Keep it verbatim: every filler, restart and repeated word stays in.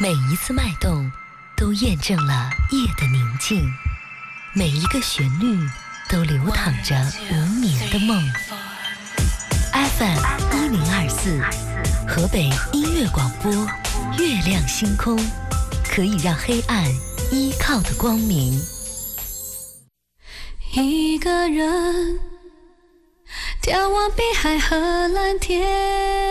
每一次脉动都验证了夜的宁静，每一个旋律都流淌着无眠的梦。F M 一零二四，河北音乐广播，月亮星空，可以让黑暗依靠的光明。 一个人眺望碧海和蓝天。